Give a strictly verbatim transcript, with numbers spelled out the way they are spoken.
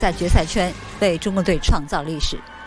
在决赛圈为中国队创造历史。